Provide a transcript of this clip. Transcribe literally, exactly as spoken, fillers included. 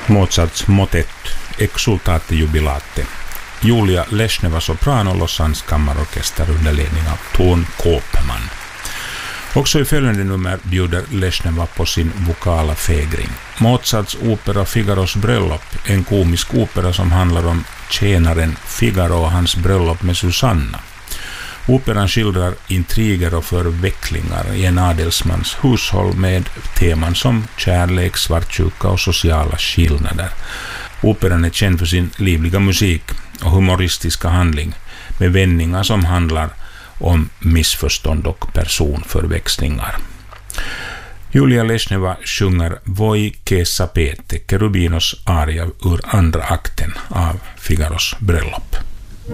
Mozarts motet Exultate Jubilate. Julia Lesneva soprano, Lausannes kammarorkester under ledning av Ton Koopman. Också i följande nummer bjuder Lesneva på sin vokala fägring. Mozarts opera Figaros bröllop, en komisk opera som handlar om tjänaren Figaro och hans bröllop med Susanna. Operan skildrar intriger och förvecklingar i en adelsmans hushåll med teman som kärlek, svartsjuka och sociala skillnader. Operan är känd för sin livliga musik och humoristiska handling med vändningar som handlar om missförstånd och personförväxlingar. Julia Lesneva sjunger Voi che sapete, Cherubinos aria ur andra akten av Figaros bröllop.